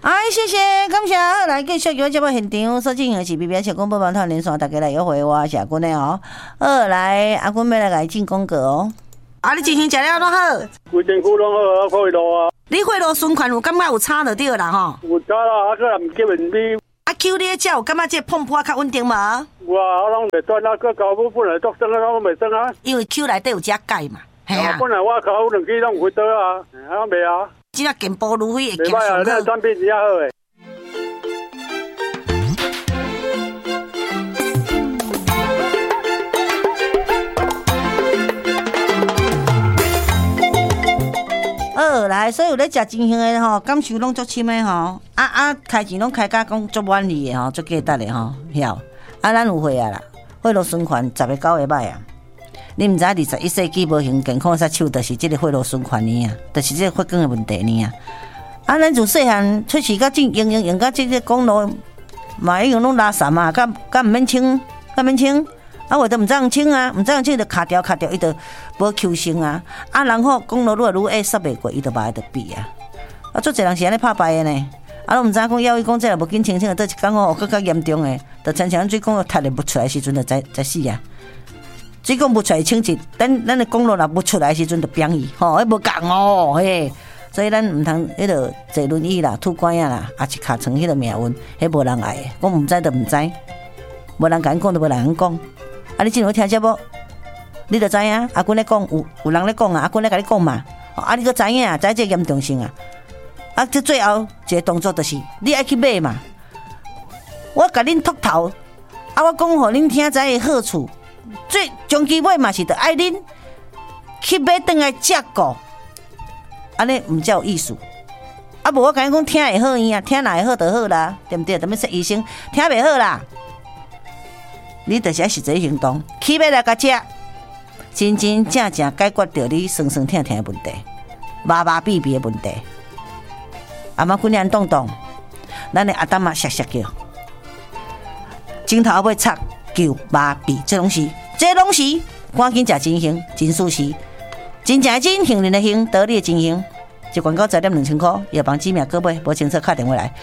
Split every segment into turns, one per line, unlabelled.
谢谢，感谢。来继续叫节目现场所进行的是 BBS 小广播网台连线，大家来约会我是阿君的哦。来阿君要来进广告哦。你进行食了都好？
规身躯拢好，可以落啊。
你血路循环有感觉有差就对啦吼？
有差啦，可能唔结问题。
Q 你只有感觉这碰破较稳定嘛？
有啊，我拢袂断啊，个高母本来作生啊，我袂生啊。
因为 Q 内底有只钙嘛，系啊。
本来我考两支拢有得啊，我袂啊。
即个健保如飞会行
上好。袂歹啊，产品真好诶。
来，所以有咧食真香的吼，感受拢足深的吼。开钱拢开甲讲足满意的吼，足价值的吼，晓。咱有血啊啦，血路循环10个9个歹啊。你毋知21世纪无行健康杀手，就是即个血路循环呢啊，就是即个血管的问题呢啊。咱自细汉出世到正用到即个公路，嘛一样拢拉圾啊，甲毋免清，我都毋知样清啊，毋知样清就卡掉，伊就无求生啊。然后公路愈来愈煞袂过，伊就嘛会得比啊。足侪人是安尼拍败的呢。都毋知影讲要伊讲这个无紧清倒一工哦，更加严重的，就亲像水管踢咧不出来的时阵，就知死啊。水管不出来清洁，咱的公路若不出来的时阵，就扁伊吼，迄无共哦嘿。所以咱毋通迄个坐轮椅啦、拄拐啊啦，也是卡成迄个命运，迄无人爱的。我毋知就毋知，无人甲讲就无人讲。你真有听节目，你就知影。阿君咧讲，有人咧讲啊，阿君咧甲你讲嘛。你个知影啊，知这严重性啊。这最后一个动作就是你爱去买嘛。我甲恁秃头，我讲互恁听知的好处。最终其尾嘛是得爱恁去买转来食过，安尼毋才有意思。无我甲你讲听会好伊啊，听哪会好就好啦，对毋对？踮要说医生听袂好啦。你就是要实际行动，去买来甲食，真真正正解决掉你酸酸痛痛的问题，麻麻痹痹的问题。阿妈滚两动动，咱的阿达妈谢谢叫，镜头要插叫麻痹，这拢是赶紧食真香，真舒适，真正真幸运的幸，得力的真香。一罐9点2000块，药房指名购买，无清楚打电话来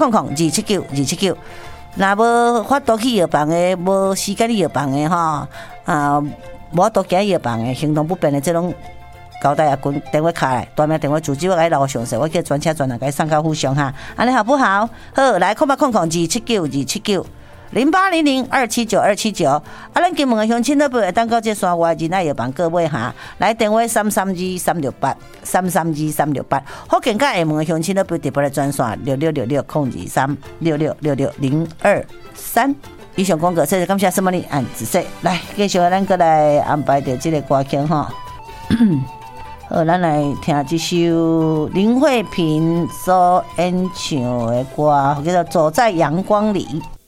，0200279。若无法度去药房的，无时间去药房的吼，无法度行药房的，行动不便的，这种交代阿君电话卡来，大名电话主机我来留详细，我叫专车专人给送到府上哈，安尼好不好？好，来0200279，0800279279。咱金门的乡亲那边会当到这山外仁爱药房各位哈，来电话332-368，福建甲厦门的乡亲那边特别来专线6666-023。以上广告，谢谢感谢什么你按仔细来，继续咱过来安排着这个歌曲哈。好，咱来听这首林慧萍所演唱的歌，叫做《走在阳光里》。